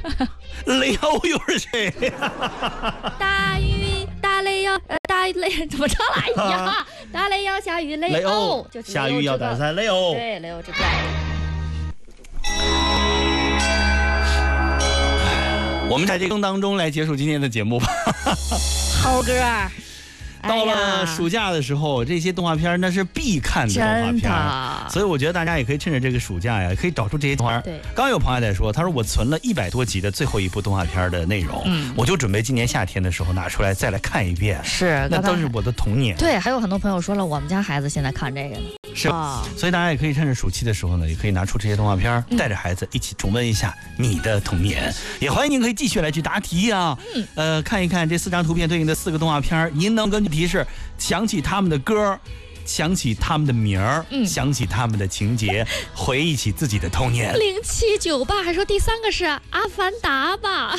雷欧又是谁？ 大雨大雷要大雷怎么唱来呀？大雷要下雨，雷欧就是下雨要打伞，雷欧。 对，雷欧这个。 我们在这个当中来结束今天的节目吧。 好歌。 到了暑假的时候，这些动画片那是必看的动画片，所以我觉得大家也可以趁着这个暑假呀，可以找出这些动画。 对， 刚有朋友在说，他说我存了100多集的最后一部动画片的内容，我就准备今年夏天的时候拿出来再来看一遍。 是， 那都是我的童年。 对，还有很多朋友说了，我们家孩子现在看这个呢。 是，所以大家也可以趁着暑期的时候呢，也可以拿出这些动画片，带着孩子一起重温一下你的童年。也欢迎您可以继续来去答题啊，看一看这4张图片对应的4个动画片，您能根据提示想起他们的歌，想起他们的名儿，想起他们的情节，回忆起自己的童年。 0798还说第3个是《阿凡达》吧？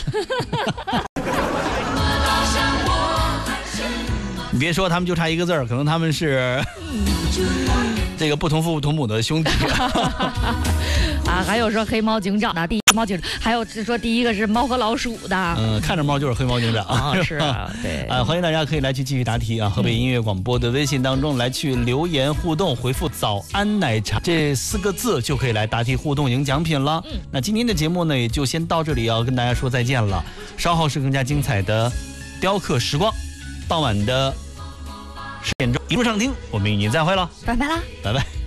你别说，他们就差一个字儿，可能他们是这个不同父不同母的兄弟。 啊，还有说黑猫警长的，第一猫警长，还有说第一个是猫和老鼠的。 看着猫就是黑猫警长啊，是啊，对欢迎大家可以来去继续答题啊，河北音乐广播的微信当中来去留言互动，回复早安奶茶这4个字就可以来答题互动赢奖品了。那今天的节目呢也就先到这里，要跟大家说再见了，稍后是更加精彩的雕刻时光，傍晚的10点钟一路上听，我们与您再会了， 拜拜啦， 拜拜。